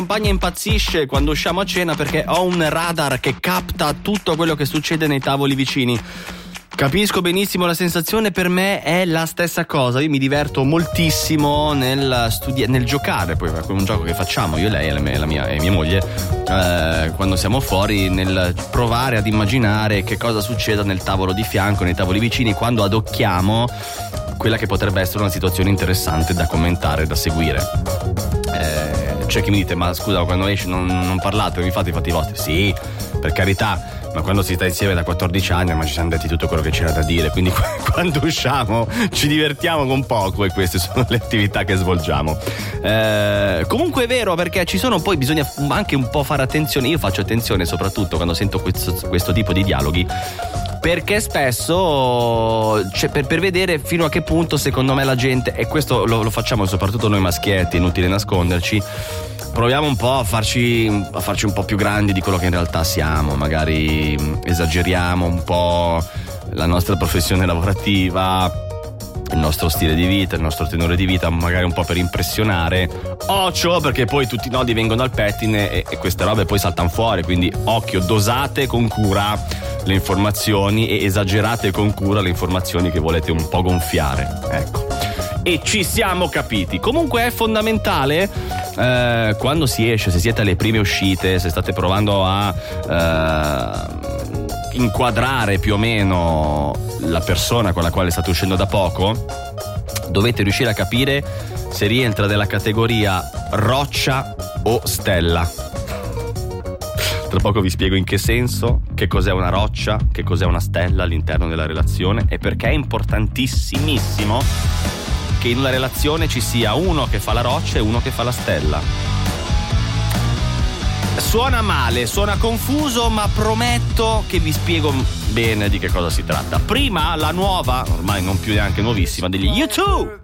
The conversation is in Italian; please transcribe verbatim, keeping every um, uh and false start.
compagna impazzisce quando usciamo a cena perché ho un radar che capta tutto quello che succede nei tavoli vicini. Capisco benissimo la sensazione, per me è la stessa cosa. Io mi diverto moltissimo nel studiare, nel giocare, poi è un gioco che facciamo io e lei e la mia, la mia, e mia moglie eh, quando siamo fuori, nel provare ad immaginare che cosa succeda nel tavolo di fianco, nei tavoli vicini, quando adocchiamo quella che potrebbe essere una situazione interessante da commentare, da seguire. Eh, c'è chi mi dite: ma scusa, quando esci non, non parlate, non vi fate i fatti vostri? Sì, per carità, ma quando si sta insieme da quattordici anni ma ci siamo detti tutto quello che c'era da dire, quindi quando usciamo ci divertiamo con poco, e queste sono le attività che svolgiamo. Eh, comunque è vero, perché ci sono, poi bisogna anche un po' fare attenzione. Io faccio attenzione soprattutto quando sento questo, questo tipo di dialoghi, perché spesso cioè, per, per vedere fino a che punto secondo me la gente, e questo lo, lo facciamo soprattutto noi maschietti, inutile nasconderci, proviamo un po' a farci, a farci un po' più grandi di quello che in realtà siamo. Magari esageriamo un po' la nostra professione lavorativa, il nostro stile di vita, il nostro tenore di vita, magari un po' per impressionare. Occhio, perché poi tutti i nodi vengono al pettine e, e queste robe poi saltano fuori, quindi occhio, dosate con cura le informazioni e esagerate con cura le informazioni che volete un po' gonfiare, ecco. E ci siamo capiti. Comunque è fondamentale eh, quando si esce, se siete alle prime uscite, se state provando a eh, inquadrare più o meno la persona con la quale state uscendo da poco, dovete riuscire a capire se rientra nella categoria roccia o stella. Tra poco vi spiego in che senso, che cos'è una roccia, che cos'è una stella all'interno della relazione, e perché è importantissimissimo che in una relazione ci sia uno che fa la roccia e uno che fa la stella. Suona male, suona confuso, ma prometto che vi spiego bene di che cosa si tratta. Prima la nuova, ormai non più neanche nuovissima, degli U due.